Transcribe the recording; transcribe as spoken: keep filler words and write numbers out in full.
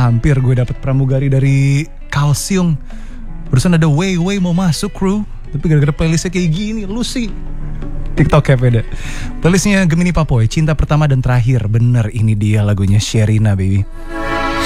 hampir gue dapet pramugari dari Kalsium. Barusan ada Wei Wei mau masuk kru, tapi gara-gara playlistnya kayak gini, lu sih TikToknya beda. Playlistnya Gemini Papoy, Cinta Pertama dan Terakhir. Bener, ini dia lagunya Sherina baby.